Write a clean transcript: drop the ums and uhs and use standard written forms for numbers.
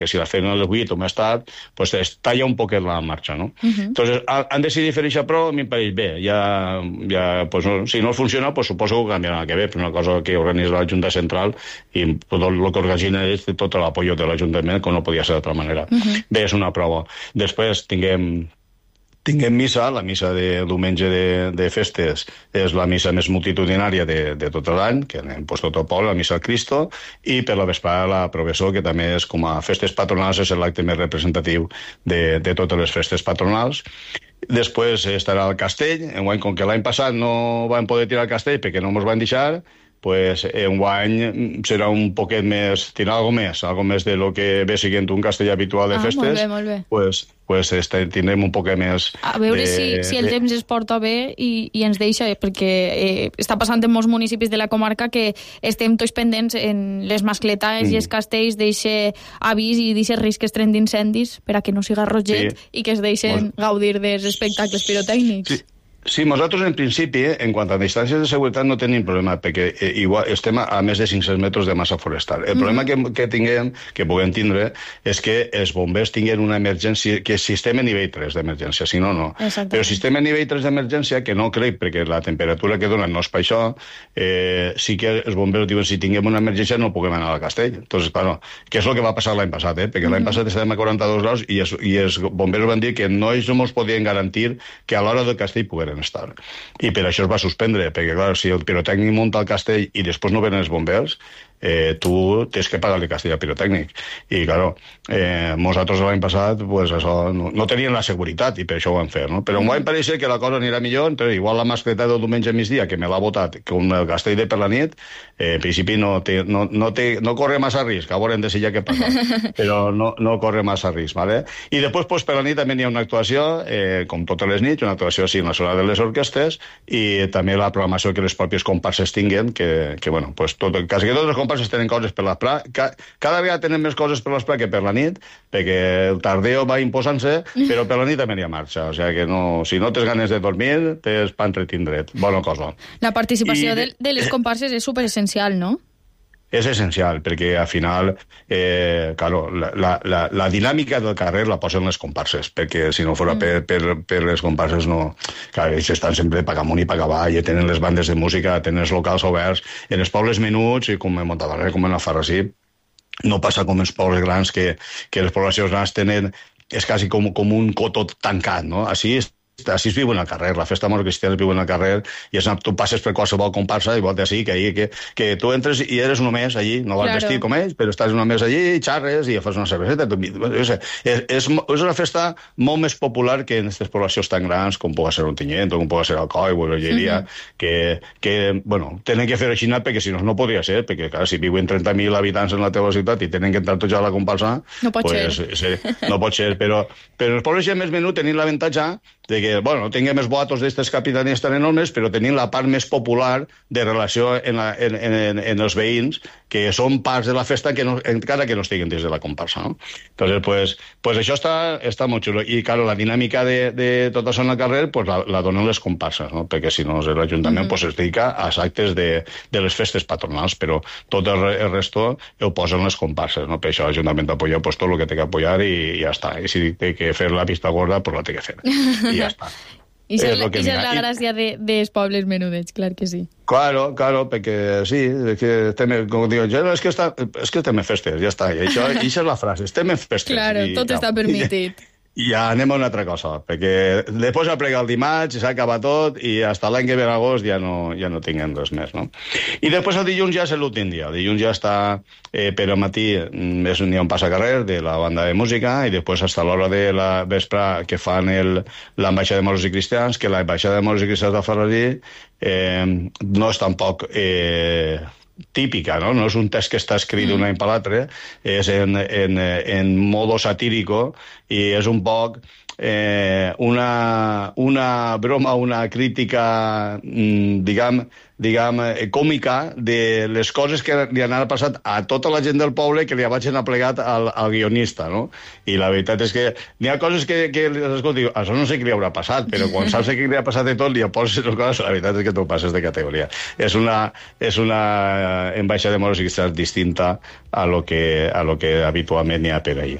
que si la feien a les 8 o més tard, pues es talla un poquet la marxa, no? Entonces, han decidit fer això, però a mi em pareix bé. Pues, no, si no funciona, pues suposo que canviarà que bé, però una cosa que organitza la Junta Central i tot el que organitza és tot l'apoyo de l'Ajuntament, com no podia ser d'altra manera. Bé, és una prova. Després tinguem missa, la missa de diumenge de festes és la missa més multitudinària de tot l'any, que anem pues, tot el poble, la missa al Cristo, i per la vesprada la Provessó, que també és com a festes patronals, és l'acte més representatiu de totes les festes patronals. Després estarà el castell, enguany, com que l'any passat no vam poder tirar el castell perquè no ens van deixar, pues enguany serà un poquet més, tirar algo més de lo que ve siguent un castell habitual de festes. Molt bé. Pues tindrem un poquet més... A veure si el temps es porta bé i ens deixa, perquè està passant en molts municipis de la comarca que estem tots pendents en les mascletes i els castells d'eixe avís i d'eixe risc estren d'incendis per a que no siga roget i que es deixen gaudir dels espectacles pirotècnics. Sí, nosaltres en principi, en quant a distàncies de seguretat, no tenim problema, perquè igual estem a més de 500 metres de massa forestal. El problema que puguem tindre, és que els bombers tinguin una emergència, que si estem a nivell 3 d'emergència, si no, no. Però si estem a nivell 3 d'emergència, que no crec, perquè la temperatura que donen no és per això, sí que els bombers diuen si tinguem una emergència no puguem anar al castell. Entonces, claro, que és el que va passar l'any passat, perquè l'any passat estàvem a 42 graus i els bombers van dir que no ells no ens podien garantir que a l'hora del castell pogueren estar. I per això es va suspendre, perquè clar, si el pirotècnic munta el castell i després no venen els bombers, tu tens que pagar el castell al pirotècnic. I, clar, nosaltres l'any passat pues, això, no tenien la seguretat i per això ho vam fer, no? Però em va parèixer que la cosa anirà millor, però igual la mascleta del diumenge a migdia, que me l'ha votat com el castell de per la nit, en principi no corre massa risc, a veure si hi ha que passar, però no corre massa risc, ¿vale? I després, pues, per la nit també hi ha una actuació, com totes les nits, una actuació així en la sala de les orquestes, i també la programació que les pròpies comparses tinguen, que bueno, pues, quasi que tots els comparses tenen coses per l'esplà. Cada vegada tenen més coses per l'esplà que per la nit, perquè el tardeo va imposant-se, però per la nit també hi ha marxa. O sigui que no, si no tens ganes de dormir, tens pa entretindre't. Bona cosa. La participació de les comparses és superessencial, no? És essencial, perquè al final claro, la dinàmica del carrer la posen les comparses, perquè si no fos per les comparses no... Clar, ells estan sempre per amunt i per avall, tenen les bandes de música, tenen els locals oberts, en els pobles menuts, i com en Montadarrer, com en Alfarrasí, no passa com els pobles grans, que les poblacions grans tenen... És quasi com un cotó tancat, no? Així es viu en el carrer, la festa major cristiana es viu en el carrer, i tu passes per qualsevol comparsa i vols dir que tu entres i eres només allí, no vas vestir com ells, però estàs només allí, xarres i fas una cerveseta. És una festa molt més popular que en aquestes poblacions tan grans com pugui ser Ontinyent o com pugui ser Alcoi o Olleria, que bueno, tenen que fer així perquè si no, no podria ser, perquè clar, si viuen 30.000 habitants en la teva ciutat i tenen que entrar tots a la comparsa, no pot ser. No pot ser, però els pobles ja més menut tenim l'avantatge de que, bueno, no tinguem els boatos d'aquestes capitanies tan enormes, però tenim la part més popular de relació en els veïns, que són parts de la festa encara que no estiguin dins de la comparsa, no? Entonces, pues això està molt xulo. I, claro, la dinàmica de tot això en el carrer pues, la donen les comparses, no? Perquè si no, l'Ajuntament pues, es dedica als actes de les festes patronals, però tot el resto ho posen les comparses, no? Per això l'Ajuntament apoya pues, tot el que té que apoyar i ja està. I si té que fer la pista gorda, pues la té que fer. I ja està. I és la gràcia dels pobles menudets, clar que sí. Claro, perquè sí, com diuen, és que estem en festes, ja està. I això és la frase, estem en festes. Claro, tot està permitit. I ja anem a una altra cosa, perquè després aplega el dimarts, s'ha acabat tot, i fins l'any que ve en agost ja no tinguem res més, no? I després el dilluns ja és l'últim dia. El dilluns ja està, per al matí, és un dia on passa carrer de la banda de música, i després fins a l'hora de la vespre que fan l'ambaixada de moros i cristians, que l'ambaixada de moros i cristians de Ferrari no és tampoc... típica, no? No és un text que està escrit d'un any per l'altre, és en modo satírico i és un poc una broma, una crítica, diguem, còmica de les coses que li han passat a tota la gent del poble que li vagin aplegat al guionista, no? I la veritat és que n'hi ha coses que escolti, això no sé què li haurà passat, però quan saps què li ha passat de tot, li poses les coses, la veritat és que t'ho passes de categoria. És una embaixada de moros i distinta a lo que habitualment n'hi ha per ahí.